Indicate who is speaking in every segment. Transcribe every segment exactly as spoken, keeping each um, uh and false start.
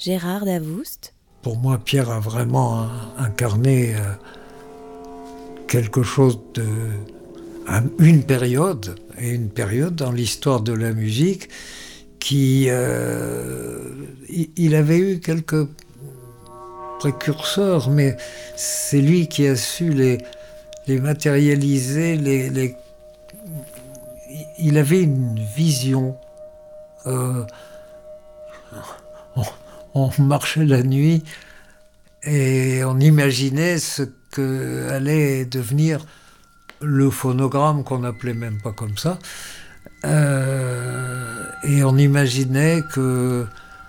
Speaker 1: Gérard Davoust.
Speaker 2: Pour moi, Pierre a vraiment incarné euh, quelque chose de... une période, et une période dans l'histoire de la musique qui... Euh, il avait eu quelques précurseurs, mais c'est lui qui a su les, les matérialiser, les, les... Il avait une vision. Euh, on, on marchait la nuit et on imaginait ce que allait devenir le phonogramme, qu'on n'appelait même pas comme ça. Euh, et on imaginait que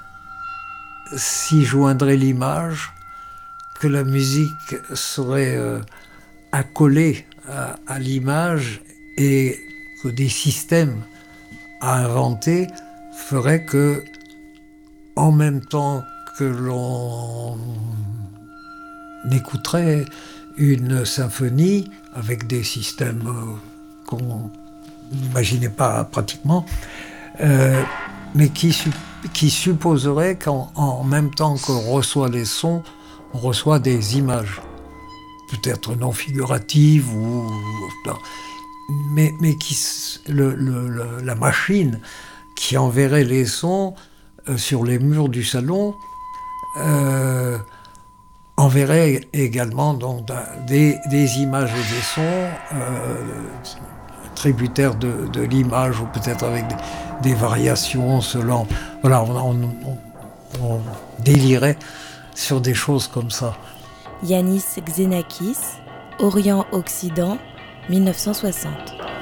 Speaker 2: s'y joindrait l'image, que la musique serait euh, accolée à, à l'image et que des systèmes à inventer feraient que, en même temps que l'on écouterait une symphonie avec des systèmes euh, qu'on n'imaginait pas pratiquement, euh, mais qui, qui supposerait qu'en en même temps qu'on reçoit les sons, on reçoit des images, peut-être non figuratives ou non, mais, mais qui le, le, le, la machine qui enverrait les sons euh, sur les murs du salon euh, enverrait également donc des, des images et des sons euh, tributaires de, de l'image, ou peut-être avec des, des variations selon... Voilà, on, on, on, on délirait sur des choses comme ça.
Speaker 1: Yanis Xenakis, Orient-Occident, mille neuf cent soixante.